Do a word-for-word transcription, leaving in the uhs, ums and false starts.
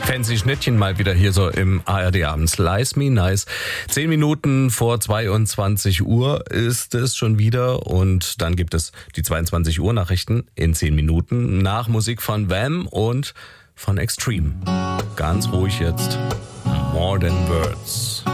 Fancy Schnittchen mal wieder hier so im A R D Abend. Slice Me Nice. Zehn Minuten vor zweiundzwanzig Uhr ist es schon wieder und dann gibt es die zweiundzwanzig Uhr Nachrichten in zehn Minuten nach Musik von Wham und von Extreme. Ganz ruhig jetzt. More Than Words.